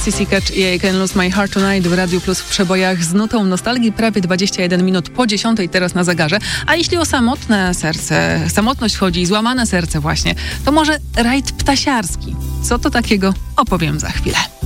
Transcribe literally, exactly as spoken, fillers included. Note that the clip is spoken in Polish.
Sissy Catch i I Can Lose My Heart Tonight w Radiu Plus w przebojach z nutą nostalgii. Prawie dwadzieścia jeden minut po dziesiątej teraz na zegarze. A jeśli o samotne serce, samotność chodzi, złamane serce właśnie, to może rajd ptasiarski. Co to takiego? Opowiem za chwilę.